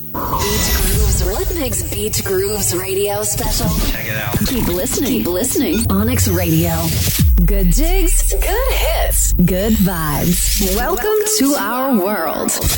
Beat Grooves Rhythmics Beat Grooves Radio Special. Check it out. Keep listening. Keep listening. Onyx Radio. Good jigs, good hits, good vibes. Welcome to our world.